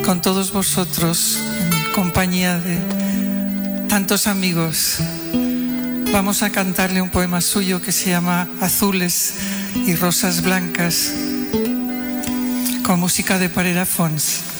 con todos vosotros, en compañía de tantos amigos, vamos a cantarle un poema suyo que se llama Azules y Rosas Blancas, con música de Parera Fons.